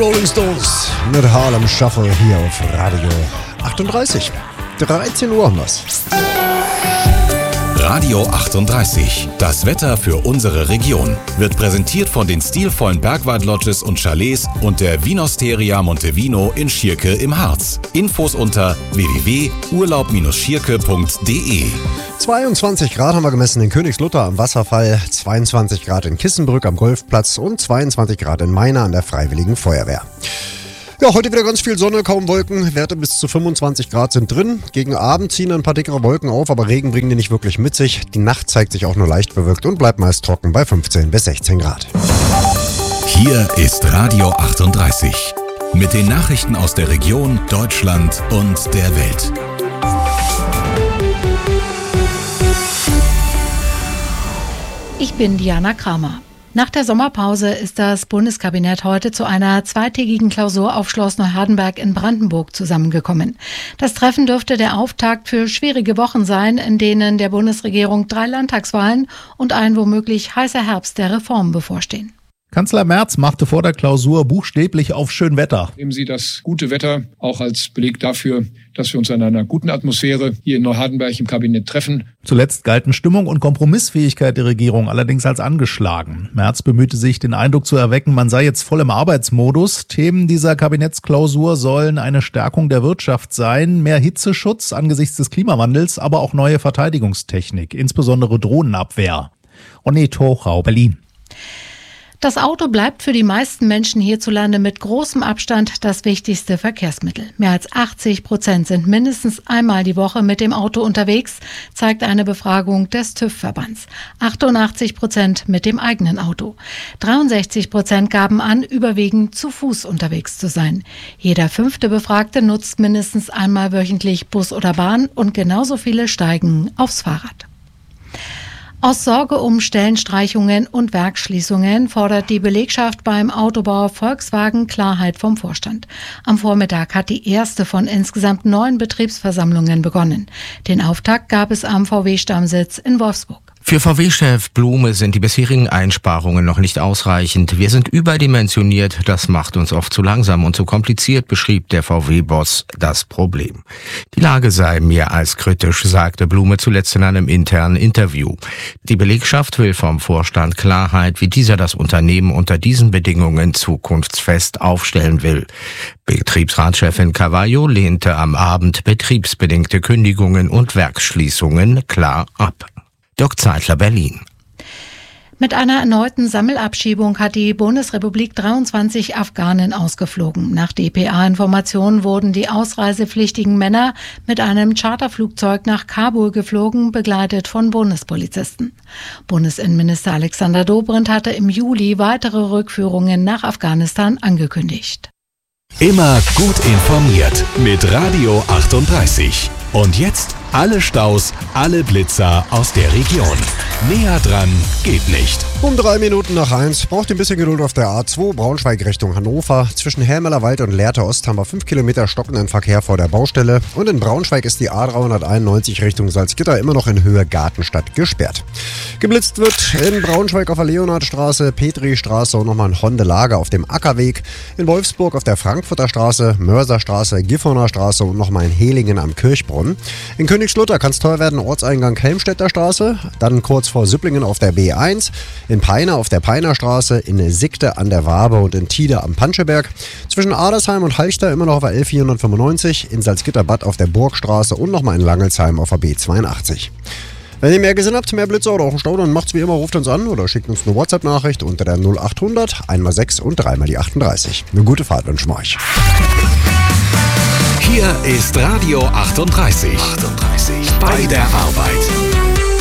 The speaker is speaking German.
Rolling Stones mit Harlem Shuffle hier auf Radio 38. 13 Uhr haben wir's. Radio 38, das Wetter für unsere Region, wird präsentiert von den stilvollen Bergwald-Lodges und Chalets und der Vinosteria Montevino in Schierke im Harz. Infos unter www.urlaub-schierke.de. 22 Grad haben wir gemessen in Königslutter am Wasserfall, 22 Grad in Kissenbrück am Golfplatz und 22 Grad in Meiner an der Freiwilligen Feuerwehr. Ja, heute wieder ganz viel Sonne, kaum Wolken. Werte bis zu 25 Grad sind drin. Gegen Abend ziehen ein paar dickere Wolken auf, aber Regen bringen die nicht wirklich mit sich. Die Nacht zeigt sich auch nur leicht bewölkt und bleibt meist trocken bei 15 bis 16 Grad. Hier ist Radio 38 mit den Nachrichten aus der Region, Deutschland und der Welt. Ich bin Diana Kramer. Nach der Sommerpause ist das Bundeskabinett heute zu einer zweitägigen Klausur auf Schloss Neuhardenberg in Brandenburg zusammengekommen. Das Treffen dürfte der Auftakt für schwierige Wochen sein, in denen der Bundesregierung 3 Landtagswahlen und ein womöglich heißer Herbst der Reformen bevorstehen. Kanzler Merz machte vor der Klausur buchstäblich auf Schönwetter. Nehmen Sie das gute Wetter auch als Beleg dafür, dass wir uns in einer guten Atmosphäre hier in Neuhardenberg im Kabinett treffen. Zuletzt galten Stimmung und Kompromissfähigkeit der Regierung allerdings als angeschlagen. Merz bemühte sich, den Eindruck zu erwecken, man sei jetzt voll im Arbeitsmodus. Themen dieser Kabinettsklausur sollen eine Stärkung der Wirtschaft sein, mehr Hitzeschutz angesichts des Klimawandels, aber auch neue Verteidigungstechnik, insbesondere Drohnenabwehr. Onet Hochau, Berlin. Das Auto bleibt für die meisten Menschen hierzulande mit großem Abstand das wichtigste Verkehrsmittel. Mehr als 80% sind mindestens einmal die Woche mit dem Auto unterwegs, zeigt eine Befragung des TÜV-Verbands. 88% mit dem eigenen Auto. 63% gaben an, überwiegend zu Fuß unterwegs zu sein. Jeder 5. Befragte nutzt mindestens einmal wöchentlich Bus oder Bahn und genauso viele steigen aufs Fahrrad. Aus Sorge um Stellenstreichungen und Werksschließungen fordert die Belegschaft beim Autobauer Volkswagen Klarheit vom Vorstand. Am Vormittag hat die erste von insgesamt 9 Betriebsversammlungen begonnen. Den Auftakt gab es am VW-Stammsitz in Wolfsburg. Für VW-Chef Blume sind die bisherigen Einsparungen noch nicht ausreichend. Wir sind überdimensioniert, das macht uns oft zu langsam und zu kompliziert, beschrieb der VW-Boss das Problem. Die Lage sei mehr als kritisch, sagte Blume zuletzt in einem internen Interview. Die Belegschaft will vom Vorstand Klarheit, wie dieser das Unternehmen unter diesen Bedingungen zukunftsfest aufstellen will. Betriebsratschefin Carvalho lehnte am Abend betriebsbedingte Kündigungen und Werksschließungen klar ab. Dirk Zeitler, Berlin. Mit einer erneuten Sammelabschiebung hat die Bundesrepublik 23 Afghanen ausgeflogen. Nach dpa-Informationen wurden die ausreisepflichtigen Männer mit einem Charterflugzeug nach Kabul geflogen, begleitet von Bundespolizisten. Bundesinnenminister Alexander Dobrindt hatte im Juli weitere Rückführungen nach Afghanistan angekündigt. Immer gut informiert mit Radio 38. Und jetzt alle Staus, alle Blitzer aus der Region. Näher dran geht nicht. Um 3 Minuten nach 1 braucht ihr ein bisschen Geduld auf der A2 Braunschweig Richtung Hannover. Zwischen Helmerlerwald und Lehrte Ost haben wir 5 Kilometer stockenden Verkehr vor der Baustelle. Und in Braunschweig ist die A391 Richtung Salzgitter immer noch in Höhe Gartenstadt gesperrt. Geblitzt wird in Braunschweig auf der Leonhardstraße, Petristraße und nochmal ein Honde-Lager auf dem Ackerweg. In Wolfsburg auf der Frankfurter Straße, Mörserstraße, Gifhorner Straße und nochmal in Helingen am Kirchbrunnen. In Königslutter kann es teuer werden, Ortseingang Helmstedter Straße, dann kurz vor Süpplingen auf der B1, in Peine auf der Peiner Straße, in Sigte an der Wabe und in Tide am Panscheberg, zwischen Adersheim und Halchter immer noch auf der L495, in Salzgitterbad auf der Burgstraße und nochmal in Langelsheim auf der B82. Wenn ihr mehr gesehen habt, mehr Blitzer oder auch einen Stau, dann macht's wie immer, ruft uns an oder schickt uns eine WhatsApp-Nachricht unter der 0800 1x6 und 3x38. Eine gute Fahrt wünschen wir euch. Hier ist Radio 38. Bei der Arbeit.